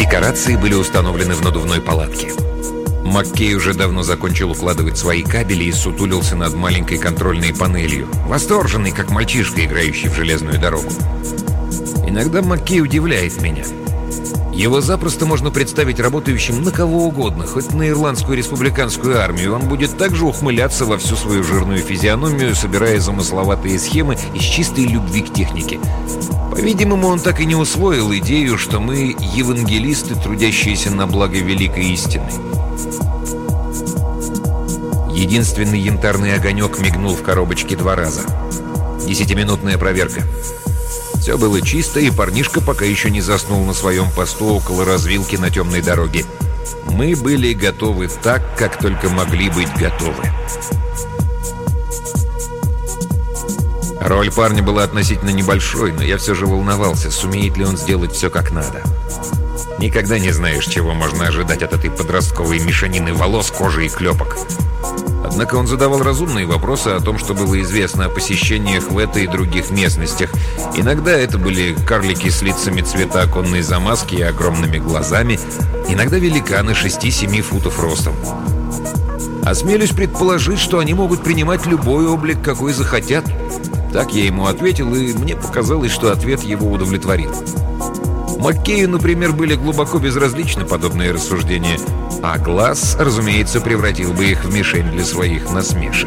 Декорации были установлены в надувной палатке. Маккей уже давно закончил укладывать свои кабели и сутулился над маленькой контрольной панелью, восторженный, как мальчишка, играющий в железную дорогу. Иногда Маккей удивляет меня. Его запросто можно представить работающим на кого угодно, хоть на Ирландскую республиканскую армию. Он будет также ухмыляться во всю свою жирную физиономию, собирая замысловатые схемы из чистой любви к технике. По-видимому, он так и не усвоил идею, что мы евангелисты, трудящиеся на благо великой истины. Единственный янтарный огонек мигнул в коробочке 2 раза. 10-минутная проверка. Все было чисто, и парнишка пока еще не заснул на своем посту около развилки на темной дороге. Мы были готовы так, как только могли быть готовы. Роль парня была относительно небольшой, но я все же волновался, сумеет ли он сделать все как надо. Никогда не знаешь, чего можно ожидать от этой подростковой мешанины волос, кожи и клепок. Однако он задавал разумные вопросы о том, что было известно о посещениях в этой и других местностях. Иногда это были карлики с лицами цвета оконной замазки и огромными глазами, иногда великаны 6-7 футов ростом. Осмелюсь предположить, что они могут принимать любой облик, какой захотят. Так я ему ответил, и мне показалось, что ответ его удовлетворил. Маккею, например, были глубоко безразличны подобные рассуждения, а Гласс, разумеется, превратил бы их в мишень для своих насмешек.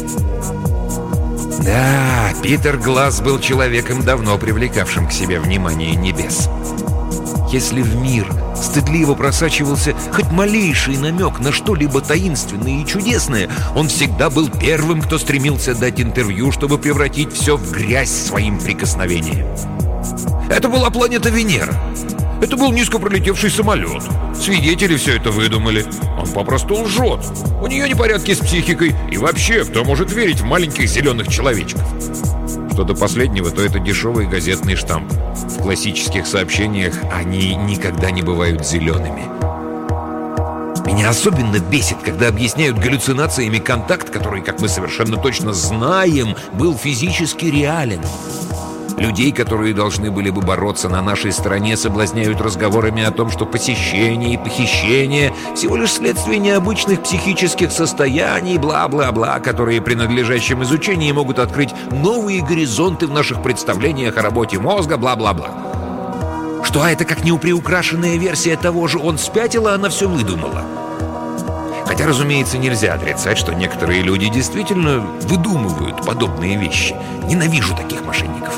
Да, Питер Гласс был человеком, давно привлекавшим к себе внимание небес. Если в мир стыдливо просачивался хоть малейший намек на что-либо таинственное и чудесное, он всегда был первым, кто стремился дать интервью, чтобы превратить все в грязь своим прикосновением. Это была планета Венера. Это был низко пролетевший самолет. Свидетели все это выдумали. Он попросту лжет. У нее непорядки с психикой. И вообще, кто может верить в маленьких зеленых человечков? Что до последнего, то это дешевый газетный штамп. В классических сообщениях они никогда не бывают зелеными. Меня особенно бесит, когда объясняют галлюцинациями контакт, который, как мы совершенно точно знаем, был физически реален. Людей, которые должны были бы бороться на нашей стороне, соблазняют разговорами о том, что посещение и похищение всего лишь следствие необычных психических состояний, бла-бла-бла, которые при надлежащем изучении могут открыть новые горизонты в наших представлениях о работе мозга, бла-бла-бла. Что это как неуприукрашенная версия того же «он спятил, а она все выдумала». Хотя, разумеется, нельзя отрицать, что некоторые люди действительно выдумывают подобные вещи. Ненавижу таких мошенников.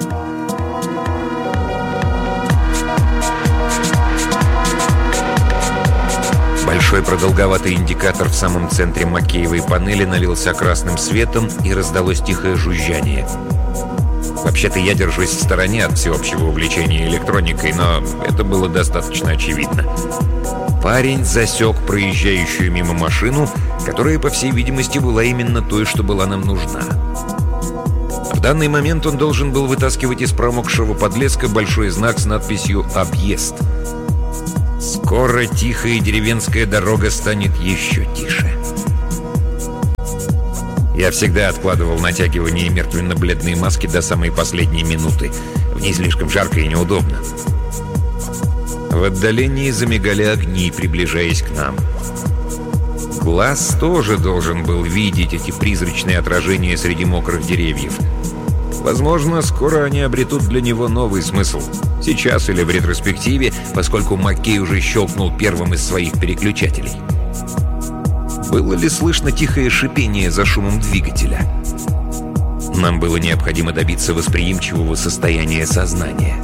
Большой продолговатый индикатор в самом центре Маккеевой панели налился красным светом, и раздалось тихое жужжание. Вообще-то я держусь в стороне от всеобщего увлечения электроникой, но это было достаточно очевидно. Парень засек проезжающую мимо машину, которая, по всей видимости, была именно той, что была нам нужна. В данный момент он должен был вытаскивать из промокшего подлеска большой знак с надписью «Объезд». Скоро тихая деревенская дорога станет еще тише. Я всегда откладывал натягивание мертвенно-бледной маски до самой последней минуты. В ней слишком жарко и неудобно. В отдалении замигали огни, приближаясь к нам. Глаз тоже должен был видеть эти призрачные отражения среди мокрых деревьев. Возможно, скоро они обретут для него новый смысл. Сейчас или в ретроспективе, поскольку Маккей уже щелкнул первым из своих переключателей. Было ли слышно тихое шипение за шумом двигателя? Нам было необходимо добиться восприимчивого состояния сознания.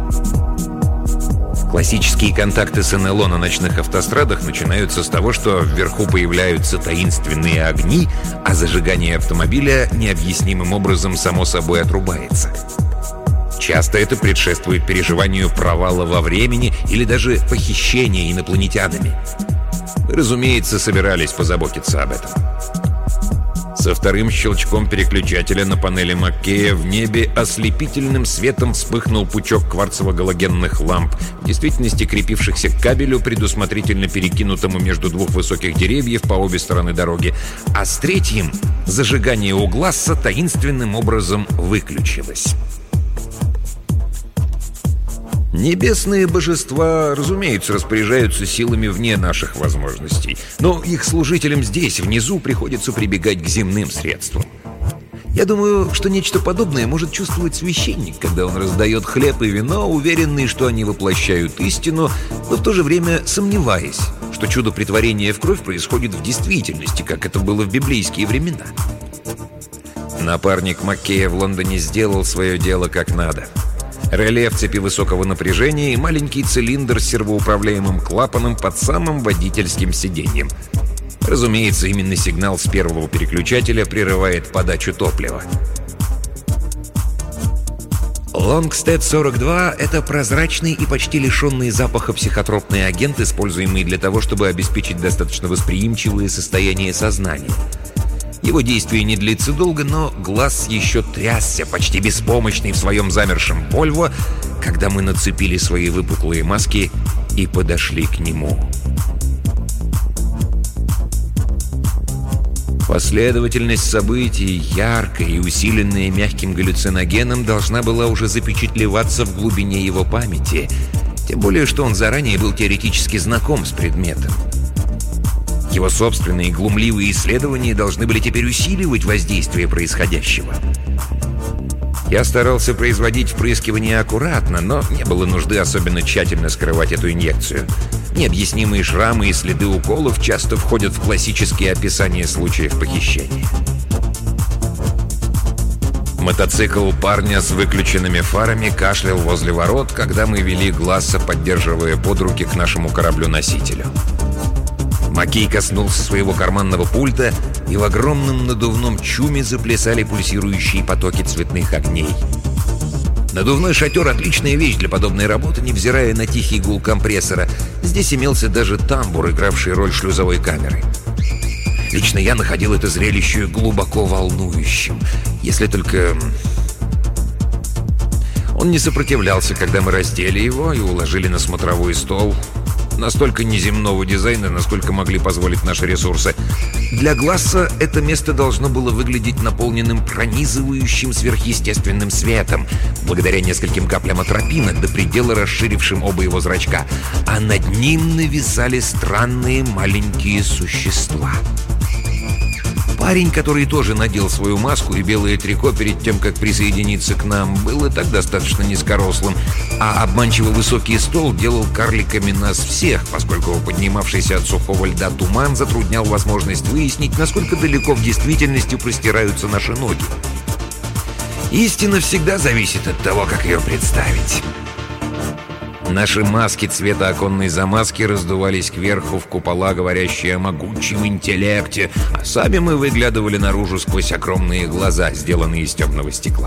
Классические контакты с НЛО на ночных автострадах начинаются с того, что вверху появляются таинственные огни, а зажигание автомобиля необъяснимым образом само собой отрубается. Часто это предшествует переживанию провала во времени или даже похищения инопланетянами. Мы, разумеется, собирались позаботиться об этом. Со вторым щелчком переключателя на панели Маккея в небе ослепительным светом вспыхнул пучок кварцево-галогенных ламп, в действительности крепившихся к кабелю, предусмотрительно перекинутому между двух высоких деревьев по обе стороны дороги, а с третьим зажигание у Гласса таинственным образом выключилось. Небесные божества, разумеется, распоряжаются силами вне наших возможностей, но их служителям здесь, внизу, приходится прибегать к земным средствам. Я думаю, что нечто подобное может чувствовать священник, когда он раздает хлеб и вино, уверенный, что они воплощают истину, но в то же время сомневаясь, что чудо претворения в кровь происходит в действительности, как это было в библейские времена. Напарник Маккея в Лондоне сделал свое дело как надо. Реле в цепи высокого напряжения и маленький цилиндр с сервоуправляемым клапаном под самым водительским сиденьем. Разумеется, именно сигнал с первого переключателя прерывает подачу топлива. Лонгстед-42 — это прозрачный и почти лишенный запаха психотропный агент, используемый для того, чтобы обеспечить достаточно восприимчивое состояние сознания. Его действие не длится долго, но глаз еще трясся, почти беспомощный в своем замершем Вольво, когда мы нацепили свои выпуклые маски и подошли к нему. Последовательность событий, яркая и усиленная мягким галлюциногеном, должна была уже запечатлеваться в глубине его памяти, тем более что он заранее был теоретически знаком с предметом. Его собственные глумливые исследования должны были теперь усиливать воздействие происходящего. Я старался производить впрыскивание аккуратно, но не было нужды особенно тщательно скрывать эту инъекцию. Необъяснимые шрамы и следы уколов часто входят в классические описания случаев похищения. Мотоцикл парня с выключенными фарами кашлял возле ворот, когда мы вели Гласса, поддерживая под руки к нашему кораблю-носителю. Маккей коснулся своего карманного пульта, и в огромном надувном чуме заплясали пульсирующие потоки цветных огней. Надувной шатер — отличная вещь для подобной работы, невзирая на тихий гул компрессора. Здесь имелся даже тамбур, игравший роль шлюзовой камеры. Лично я находил это зрелище глубоко волнующим. Если только... Он не сопротивлялся, когда мы раздели его и уложили на смотровой стол. Настолько неземного дизайна, насколько могли позволить наши ресурсы. Для Гласса это место должно было выглядеть наполненным пронизывающим сверхъестественным светом, благодаря нескольким каплям атропина, до предела расширившим оба его зрачка. А над ним нависали странные маленькие существа. Парень, который тоже надел свою маску и белое трико перед тем, как присоединиться к нам, был и так достаточно низкорослым, а обманчиво высокий стол делал карликами нас всех, поскольку поднимавшийся от сухого льда туман затруднял возможность выяснить, насколько далеко в действительности простираются наши ноги. Истина всегда зависит от того, как ее представить. Наши маски цвета оконной замазки раздувались кверху в купола, говорящие о могучем интеллекте, а сами мы выглядывали наружу сквозь огромные глаза, сделанные из темного стекла.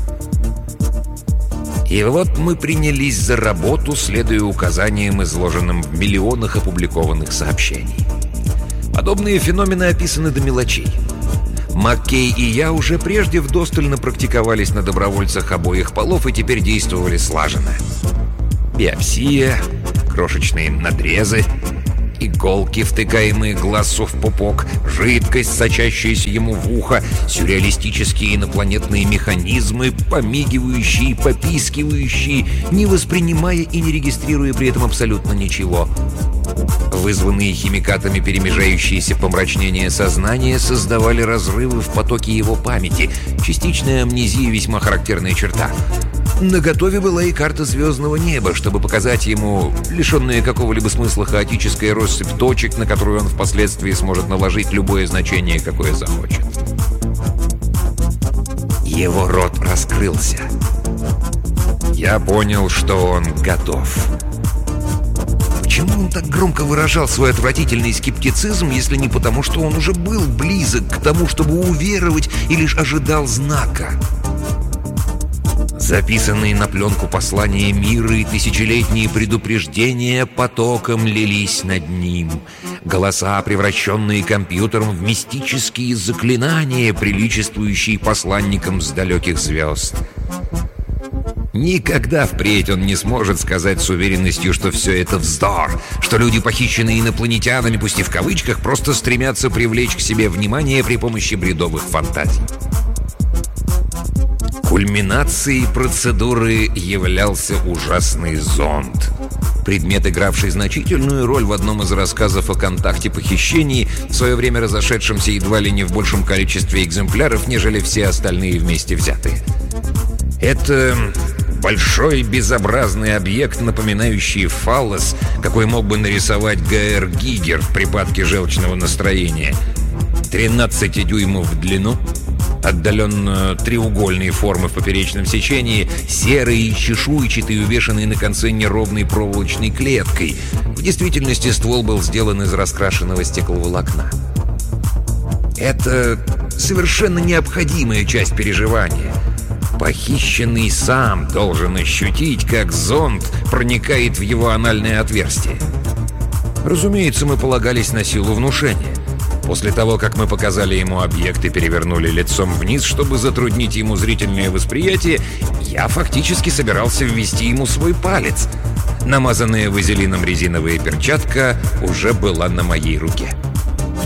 И вот мы принялись за работу, следуя указаниям, изложенным в миллионах опубликованных сообщений. Подобные феномены описаны до мелочей. Маккей и я уже прежде вдосталь практиковались на добровольцах обоих полов и теперь действовали слаженно. Биопсия, крошечные надрезы, иголки, втыкаемые Глассу в пупок, жидкость, сочащаяся ему в ухо, сюрреалистические инопланетные механизмы, помигивающие и попискивающие, не воспринимая и не регистрируя при этом абсолютно ничего. Вызванные химикатами перемежающиеся помрачнения сознания создавали разрывы в потоке его памяти. Частичная амнезия — весьма характерная черта. Наготове была и карта звездного неба, чтобы показать ему лишенные какого-либо смысла хаотическая россыпь точек, на которую он впоследствии сможет наложить любое значение, какое захочет. Его рот раскрылся. Я понял, что он готов. Почему он так громко выражал свой отвратительный скептицизм, если не потому, что он уже был близок к тому, чтобы уверовать, и лишь ожидал знака? Записанные на пленку послания мира и тысячелетние предупреждения потоком лились над ним. Голоса, превращенные компьютером в мистические заклинания, приличествующие посланникам с далеких звезд. Никогда впредь он не сможет сказать с уверенностью, что все это вздор, что люди, похищенные инопланетянами, пусть и в кавычках, просто стремятся привлечь к себе внимание при помощи бредовых фантазий. Кульминацией процедуры являлся ужасный зонд. Предмет, игравший значительную роль в одном из рассказов о контакте похищений, в свое время разошедшемся едва ли не в большем количестве экземпляров, нежели все остальные вместе взятые. Это большой безобразный объект, напоминающий фаллос, какой мог бы нарисовать Г.Р. Гигер в припадке желчного настроения. 13 дюймов в длину, отдаленно треугольные формы в поперечном сечении, серый, чешуйчатый, увешанный на конце неровной проволочной клеткой. В действительности ствол был сделан из раскрашенного стекловолокна. Это совершенно необходимая часть переживания. Похищенный сам должен ощутить, как зонд проникает в его анальное отверстие. Разумеется, мы полагались на силу внушения. После того, как мы показали ему объект и перевернули лицом вниз, чтобы затруднить ему зрительное восприятие, я фактически собирался ввести ему свой палец. Намазанная вазелином резиновая перчатка уже была на моей руке.